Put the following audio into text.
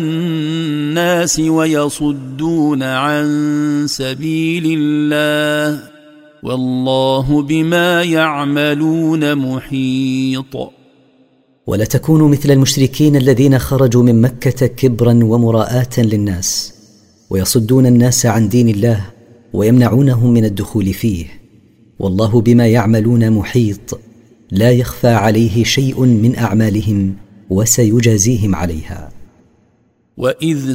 الناس ويصدون عن سبيل الله والله بما يعملون محيط. ولا تكونوا مثل المشركين الذين خرجوا من مكة كبرا ومراءة للناس ويصدون الناس عن دين الله ويمنعونهم من الدخول فيه، والله بما يعملون محيط، لا يخفى عليه شيء من أعمالهم وسيجازيهم عليها. وإذ